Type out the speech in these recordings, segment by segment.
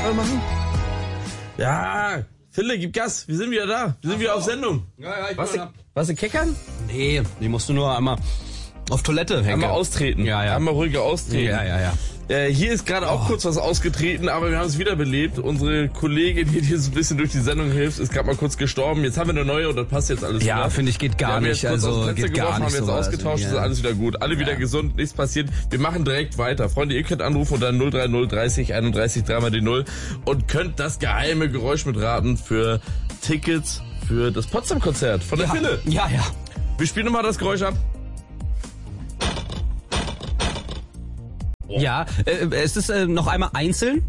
nochmal machen? Ja, Philipp, gib Gas. Wir sind wieder da. Wir sind wieder auf Sendung. Ja, ich Was, du keckern? Nee, die musst du nur einmal auf Toilette hängen. Einmal austreten. Ja. Einmal ruhiger austreten. Ja. Hier ist gerade auch kurz was ausgetreten, aber wir haben es wiederbelebt. Unsere Kollegin, die dir so ein bisschen durch die Sendung hilft, ist gerade mal kurz gestorben. Jetzt haben wir eine neue und das passt jetzt alles wieder. Ja, finde ich, geht gar nicht. Also geht gar nicht. Haben wir jetzt ausgetauscht, ist alles wieder gut. Alle wieder gesund, nichts passiert. Wir machen direkt weiter. Freunde, ihr könnt anrufen unter 030 30 31 3 die 0 und könnt das geheime Geräusch mitraten für Tickets für das Potsdam-Konzert von der Fille. Ja. Wir spielen nochmal das Geräusch ab. Ja, es ist noch einmal einzeln.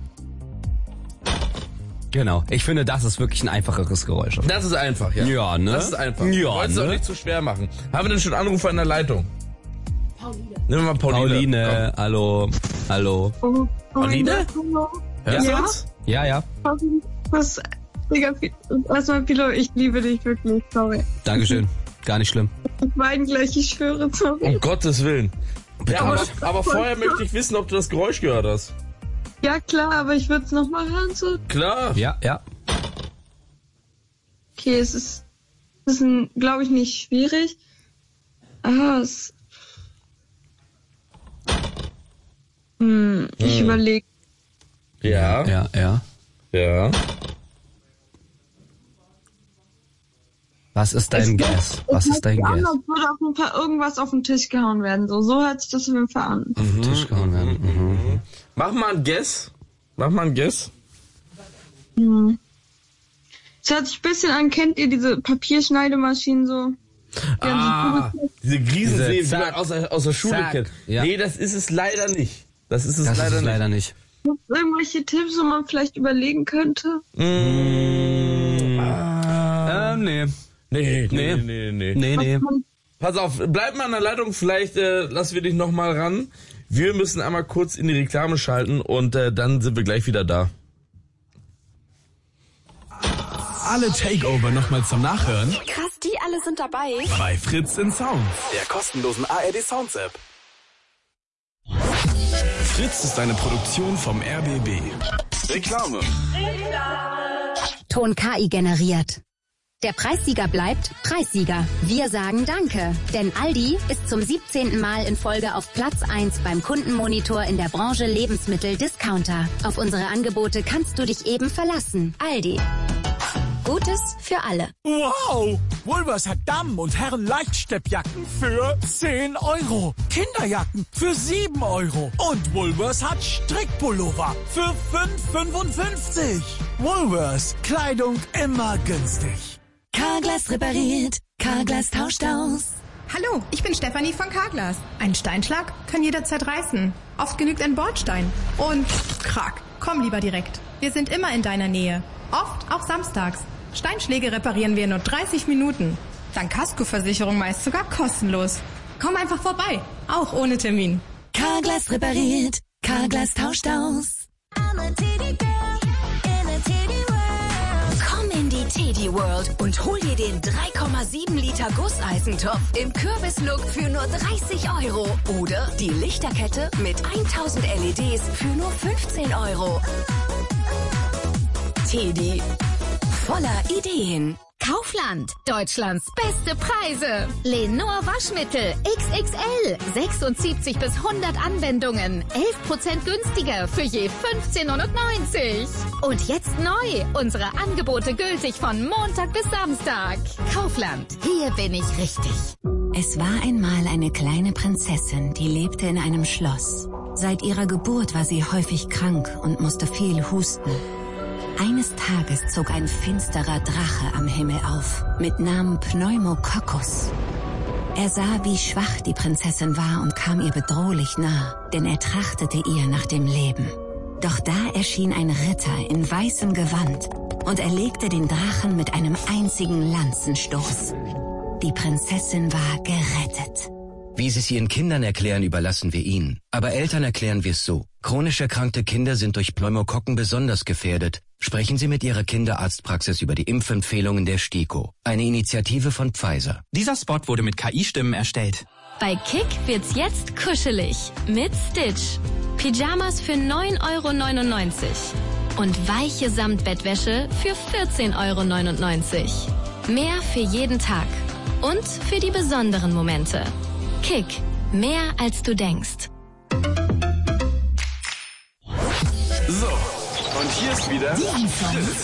Genau, ich finde, das ist wirklich ein einfacheres Geräusch. Das ist einfach, ja. Ja, ne? Das ist einfach. Ja, Wir wollen es auch nicht zu schwer machen. Haben wir denn schon Anrufer in der Leitung? Pauline. Nehmen wir mal Pauline. Hallo. Pauline? Hallo. Hörst du uns? Ja. Erstmal, Pilo, ich liebe dich wirklich, sorry. Dankeschön, gar nicht schlimm. Ich weine gleich, ich schwöre, sorry. Um Gottes Willen. Ja, aber vorher möchte ich wissen, ob du das Geräusch gehört hast. Ja, klar, aber ich würde es nochmal hören, so. Klar. Ja. Okay, es ist glaube ich, nicht schwierig. Ich überlege. Ja. Was ist dein Guess? Was ist dein Guess? Als würde auf jeden Fall irgendwas auf den Tisch gehauen werden. So hört sich das auf jeden Fall an. Auf den Tisch gehauen werden. Mhm. Mach mal ein Guess. Es hört sich ein bisschen an, kennt ihr diese Papierschneidemaschinen so? Diese Griesensee, die man Zack, aus der Schule Zack. kennt. Ja. Nee, das ist es leider nicht. Das ist Leider nicht. Gibt es irgendwelche Tipps, wo man vielleicht überlegen könnte? Nee. Pass auf, bleib mal an der Leitung, vielleicht lassen wir dich nochmal ran. Wir müssen einmal kurz in die Reklame schalten und dann sind wir gleich wieder da. Alle Takeover nochmal zum Nachhören Krass, die alle sind dabei. bei Fritz in Sound, der kostenlosen ARD Sounds App. Fritz ist eine Produktion vom RBB. Reklame. Ton KI generiert. Der Preissieger bleibt Preissieger. Wir sagen Danke, denn Aldi ist zum 17. Mal in Folge auf Platz 1 beim Kundenmonitor in der Branche Lebensmittel-Discounter. Auf unsere Angebote kannst du dich eben verlassen. Aldi. Gutes für alle. Wow! Woolworths hat Damen- und Herren-Leichtsteppjacken für 10 €. Kinderjacken für 7 €. Und Woolworths hat Strickpullover für 5,55 €. Woolworths. Kleidung immer günstig. Carglass repariert. Carglass tauscht aus. Hallo, ich bin Stefanie von Carglass. Ein Steinschlag kann jederzeit reißen. Oft genügt ein Bordstein. Und krack, komm lieber direkt. Wir sind immer in deiner Nähe. Oft auch samstags. Steinschläge reparieren wir in nur 30 Minuten. Dank Kaskoversicherung meist sogar kostenlos. Komm einfach vorbei, auch ohne Termin. Carglass repariert. Carglass tauscht aus. Komm in die Teddy World und hol dir den 3,7 Liter Gusseisentopf im Kürbislook für nur 30 € oder die Lichterkette mit 1000 LEDs für nur 15 €. Teddy. Voller Ideen. Kaufland. Deutschlands beste Preise. Lenor Waschmittel XXL. 76 bis 100 Anwendungen. 11% günstiger für je 15,99 €. Und jetzt neu. Unsere Angebote gültig von Montag bis Samstag. Kaufland. Hier bin ich richtig. Es war einmal eine kleine Prinzessin, die lebte in einem Schloss. Seit ihrer Geburt war sie häufig krank und musste viel husten. Eines Tages zog ein finsterer Drache am Himmel auf, mit Namen Pneumococcus. Er sah, wie schwach die Prinzessin war und kam ihr bedrohlich nah, denn er trachtete ihr nach dem Leben. Doch da erschien ein Ritter in weißem Gewand und erlegte den Drachen mit einem einzigen Lanzenstoß. Die Prinzessin war gerettet. Wie Sie es Ihren Kindern erklären, überlassen wir Ihnen. Aber Eltern erklären wir es so. Chronisch erkrankte Kinder sind durch Pneumokokken besonders gefährdet. Sprechen Sie mit Ihrer Kinderarztpraxis über die Impfempfehlungen der STIKO. Eine Initiative von Pfizer. Dieser Spot wurde mit KI-Stimmen erstellt. Bei Kick wird's jetzt kuschelig. Mit Stitch. Pyjamas für 9,99 €. und weiche Samtbettwäsche für 14,99 €. Mehr für jeden Tag und für die besonderen Momente. Kick, mehr als du denkst. So, und hier ist wieder